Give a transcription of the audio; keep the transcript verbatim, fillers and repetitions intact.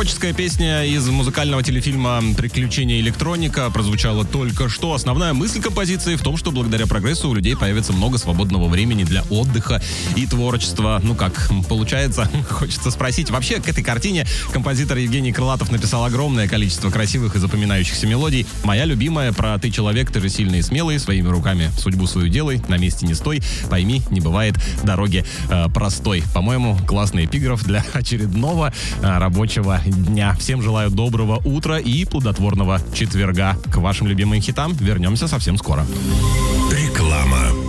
Творческая песня из музыкального телефильма «Приключения электроника» прозвучала только что. Основная мысль композиции в том, что благодаря прогрессу у людей появится много свободного времени для отдыха и творчества. Ну как получается, хочется спросить. Вообще, к этой картине композитор Евгений Крылатов написал огромное количество красивых и запоминающихся мелодий. Моя любимая про «Ты человек, ты же сильный и смелый, своими руками судьбу свою делай, на месте не стой, пойми, не бывает дороги э, простой». По-моему, классный эпиграф для очередного э, рабочего дня. Всем желаю доброго утра и плодотворного четверга. К вашим любимым хитам вернемся совсем скоро. Реклама.